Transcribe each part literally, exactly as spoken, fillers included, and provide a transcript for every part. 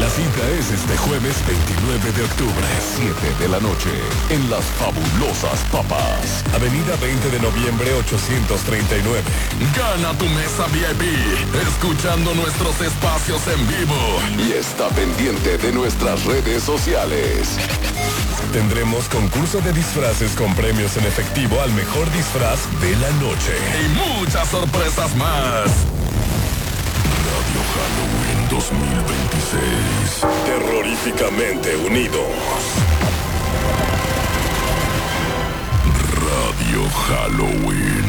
La cita es este jueves veintinueve de octubre, siete de la noche, en Las Fabulosas Papas, Avenida veinte de noviembre ochocientos treinta y nueve. Gana tu mesa V I P, escuchando nuestros espacios en vivo. Y está pendiente de nuestras redes sociales. Tendremos concurso de disfraces con premios en efectivo al mejor disfraz de la noche. Y muchas sorpresas más. Radio Halloween dos mil veintiséis. Terroríficamente unidos. Radio Halloween.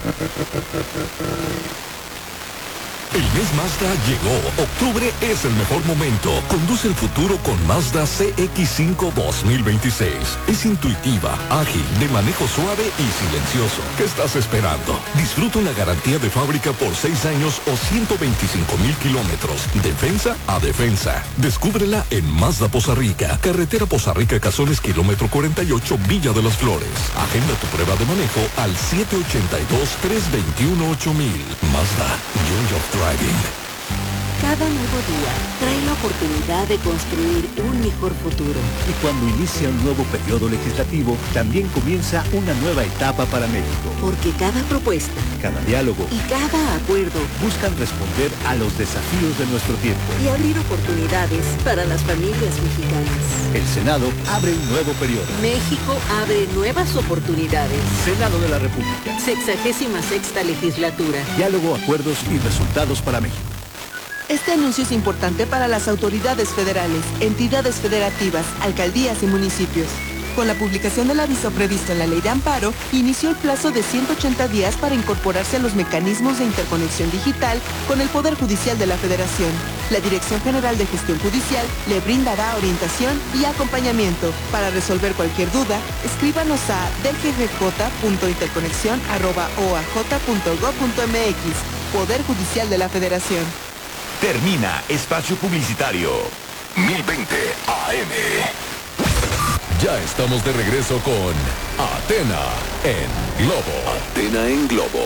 El mes Mazda llegó. Octubre es el mejor momento. Conduce el futuro con Mazda C X cinco dos mil veintiséis. Es intuitiva, ágil, de manejo suave y silencioso. ¿Qué estás esperando? Disfruta una garantía de fábrica por seis años o ciento veinticinco mil kilómetros. Defensa a defensa. Descúbrela en Mazda Poza Rica. Carretera Poza Rica Cazones, kilómetro cuarenta y ocho, Villa de las Flores. Agenda tu prueba de manejo al siete ocho dos, tres dos uno, ocho mil. Mazda, Joy of Driving. Cada nuevo día trae la oportunidad de construir un mejor futuro. Y cuando inicia un nuevo periodo legislativo, también comienza una nueva etapa para México. Porque cada propuesta, cada diálogo y cada acuerdo buscan responder a los desafíos de nuestro tiempo y abrir oportunidades para las familias mexicanas. El Senado abre un nuevo periodo. México abre nuevas oportunidades. Senado de la República. Sexagésima sexta legislatura. Diálogo, acuerdos y resultados para México. Este anuncio es importante para las autoridades federales, entidades federativas, alcaldías y municipios. Con la publicación del aviso previsto en la Ley de Amparo, inició el plazo de ciento ochenta días para incorporarse a los mecanismos de interconexión digital con el Poder Judicial de la Federación. La Dirección General de Gestión Judicial le brindará orientación y acompañamiento. Para resolver cualquier duda, escríbanos a d g g j punto interconexión arroba o a j punto gob punto m x. Poder Judicial de la Federación. Termina espacio publicitario. mil veinte A M. Ya estamos de regreso con Atena en Globo. Atena en Globo.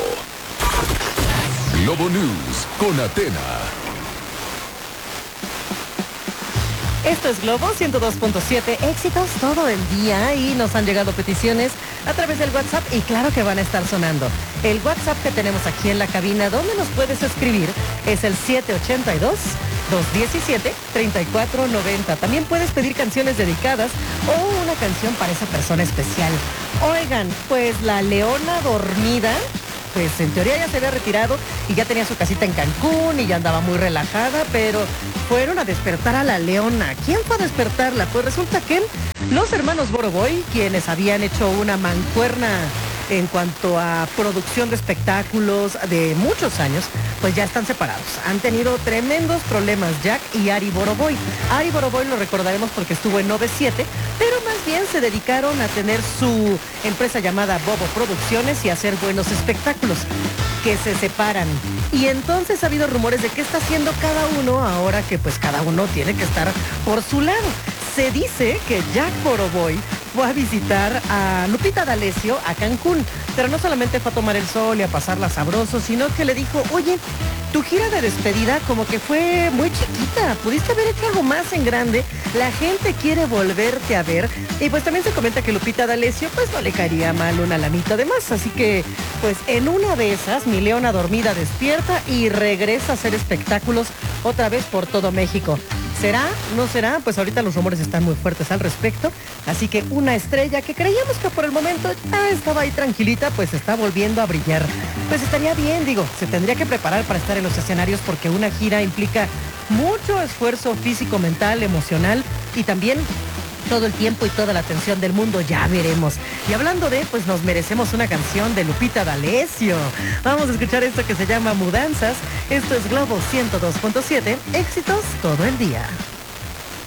Globo News con Atena. Esto es Globo ciento dos punto siete, éxitos todo el día y nos han llegado peticiones a través del WhatsApp y claro que van a estar sonando. El WhatsApp que tenemos aquí en la cabina donde nos puedes escribir es el siete ocho dos, dos uno siete, tres cuatro nueve cero. También puedes pedir canciones dedicadas o una canción para esa persona especial. Oigan, pues la leona dormida, pues en teoría ya se había retirado y ya tenía su casita en Cancún y ya andaba muy relajada, pero fueron a despertar a la leona. ¿Quién fue a despertarla? Pues resulta que los hermanos Boroboy, quienes habían hecho una mancuerna en cuanto a producción de espectáculos de muchos años, pues ya están separados. Han tenido tremendos problemas Jack y Ari Boroboy. Ari Boroboy lo recordaremos porque estuvo en Nove siete, pero más bien se dedicaron a tener su empresa llamada Bobo Producciones y hacer buenos espectáculos, que se separan. Y entonces ha habido rumores de qué está haciendo cada uno ahora que pues cada uno tiene que estar por su lado. Se dice que Jack Boroboy fue a visitar a Lupita D'Alessio a Cancún, pero no solamente fue a tomar el sol y a pasarla sabroso, sino que le dijo, oye, tu gira de despedida como que fue muy chiquita, pudiste haber hecho algo más en grande, la gente quiere volverte a ver. Y pues también se comenta que Lupita D'Alessio pues no le caería mal una lanita de más, así que pues en una de esas mi leona dormida despierta y regresa a hacer espectáculos otra vez por todo México. ¿Será? ¿No será? Pues ahorita los rumores están muy fuertes al respecto, así que una estrella que creíamos que por el momento ya estaba ahí tranquilita, pues está volviendo a brillar. Pues estaría bien, digo, se tendría que preparar para estar en los escenarios porque una gira implica mucho esfuerzo físico, mental, emocional y también todo el tiempo y toda la atención del mundo, ya veremos. Y hablando de, pues nos merecemos una canción de Lupita D'Alessio. Vamos a escuchar esto que se llama Mudanzas. Esto es Globo ciento dos punto siete, éxitos todo el día.